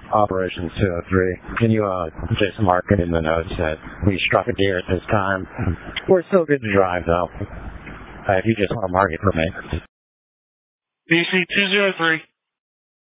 Operation 203. Can you just mark it in the notes that we struck a deer at this time? We're still good to drive, though. If you just want to mark it for me. BC 203.